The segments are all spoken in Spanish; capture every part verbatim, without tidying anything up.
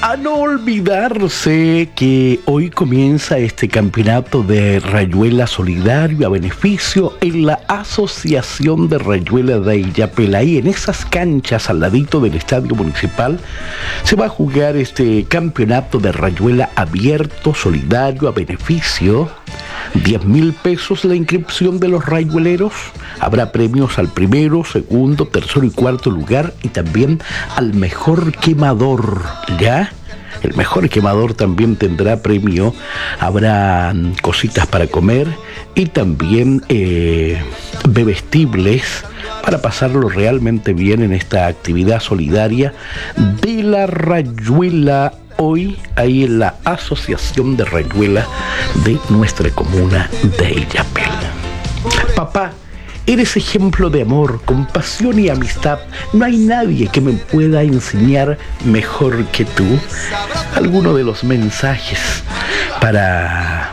A no olvidarse que hoy comienza este campeonato de Rayuela Solidario a beneficio en la Asociación de Rayuela de Illapel. Ahí en esas canchas al ladito del Estadio Municipal se va a jugar este campeonato de Rayuela abierto, solidario, a beneficio. diez mil pesos la inscripción de los rayueleros. Habrá premios al primero, segundo, tercero y cuarto lugar y también al mejor quemador, ¿ya? El mejor quemador también tendrá premio. Habrá cositas para comer y también eh, bebestibles para pasarlo realmente bien en esta actividad solidaria de la Rayuela. Hoy ahí en la Asociación de Rayuela de nuestra comuna de Illapel. Papá, eres ejemplo de amor, compasión y amistad. No hay nadie que me pueda enseñar mejor que tú. Alguno de los mensajes para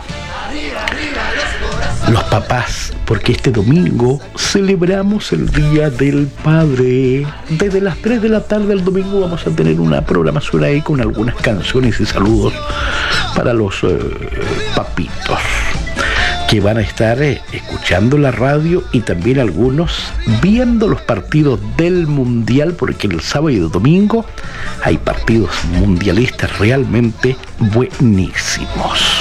los papás, porque este domingo celebramos el Día del Padre. Desde las tres de la tarde el domingo vamos a tener una programación ahí con algunas canciones y saludos para los eh, papitos que van a estar eh, escuchando la radio y también algunos viendo los partidos del Mundial, porque el sábado y el domingo hay partidos mundialistas realmente buenísimos.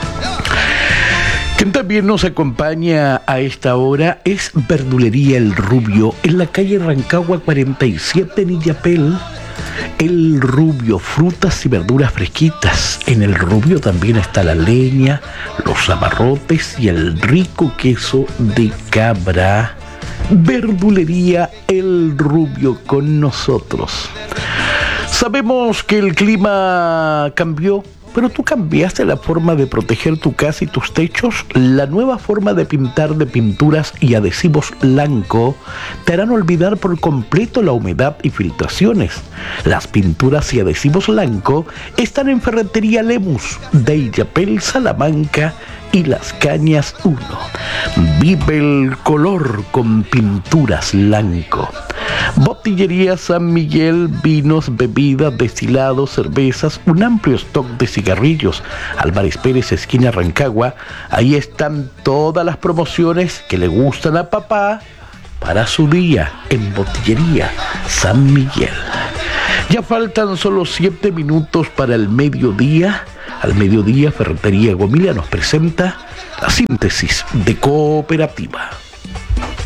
Quien también nos acompaña a esta hora es Verdulería El Rubio, en la calle Rancagua cuarenta y siete en Illapel. El Rubio, frutas y verduras fresquitas. En El Rubio también está la leña, los abarrotes y el rico queso de cabra. Verdulería El Rubio con nosotros. Sabemos que el clima cambió, pero tú cambiaste la forma de proteger tu casa y tus techos. La nueva forma de pintar de pinturas y adhesivos Lanco te harán olvidar por completo la humedad y filtraciones. Las pinturas y adhesivos Lanco están en Ferretería Lemus de Illapel, Salamanca y Las Cañas uno. Vive el color con pinturas Lanco. Botillería San Miguel, vinos, bebidas, destilados, cervezas, un amplio stock de cigarrillos. Álvarez Pérez, esquina Rancagua. Ahí están todas las promociones que le gustan a papá para su día en Botillería San Miguel. Ya faltan solo siete minutos para el mediodía. Al mediodía, Ferretería Gomila nos presenta la síntesis de Cooperativa.